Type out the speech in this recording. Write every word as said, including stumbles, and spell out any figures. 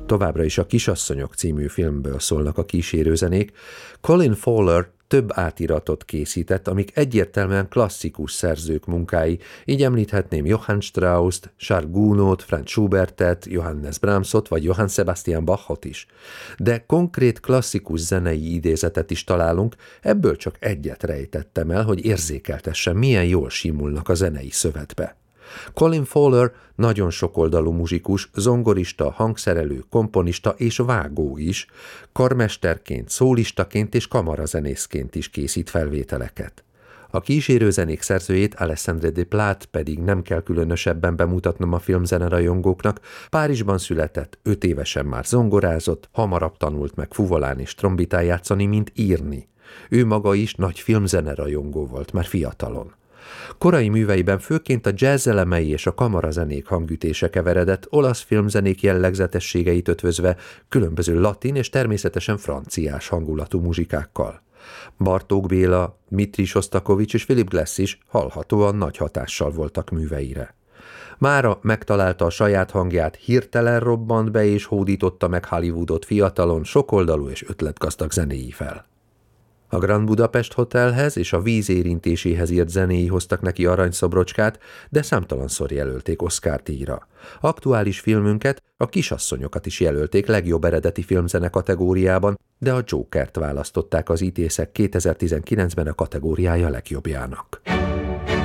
Továbbra is a Kisasszonyok című filmből szólnak a kísérőzenék. Colin Fowler több átiratot készített, amik egyértelműen klasszikus szerzők munkái, így említhetném Johann Strauss-t, Charles Gounod, Franz Schubertet, Johannes Brahmsot vagy Johann Sebastian Bachot is. De konkrét klasszikus zenei idézetet is találunk, ebből csak egyet rejtettem el, hogy érzékeltessem, milyen jól simulnak a zenei szövetbe. Colin Fowler nagyon sokoldalú muzsikus, zongorista, hangszerelő, komponista és vágó is, karmesterként, szólistaként és kamarazenészként is készít felvételeket. A kísérőzenék szerzőjét, Alessandre Desplat pedig nem kell különösebben bemutatnom a filmzenerajongóknak. Párizsban született, öt évesen már zongorázott, hamarabb tanult meg fuvolán és trombitán játszani, mint írni. Ő maga is nagy filmzenerajongó volt már fiatalon. Korai műveiben főként a jazz elemei és a kamarazenék hangütése keveredett, olasz filmzenék jellegzetességeit ötvözve különböző latin és természetesen franciás hangulatú muzsikákkal. Bartók Béla, Dmitri Sostakovich és Philip Glass is hallhatóan nagy hatással voltak műveire. Mára megtalálta a saját hangját, hirtelen robbant be és hódította meg Hollywoodot fiatalon, sokoldalú és ötletgazdag zenéivel. A Grand Budapest Hotelhez és a Víz érintéséhez írt zenéi hoztak neki aranyszobrocskát, de számtalanszor jelölték Oscar-díjra. Aktuális filmünket, a Kisasszonyokat is jelölték legjobb eredeti filmzene kategóriában, de a Jokert választották az ítészek kétezer-tizenkilencben a kategóriája legjobbjának.